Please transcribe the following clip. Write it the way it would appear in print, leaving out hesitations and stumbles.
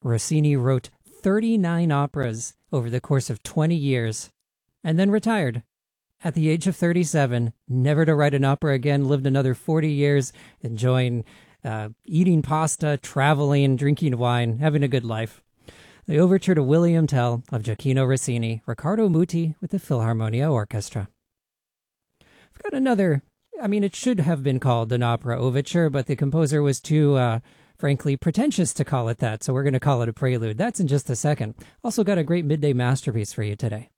Rossini wrote 39 operas over the course of 20 years and then retired. At the age of 37, never to write an opera again, lived another 40 years enjoying eating pasta, traveling, drinking wine, having a good life. The overture to William Tell of Gioachino Rossini, Riccardo Muti with the Philharmonia Orchestra. I've got another, it should have been called an opera overture, but the composer was too, frankly, pretentious to call it that, so we're going to call it a prelude. That's in just a second. Also got a great midday masterpiece for you today.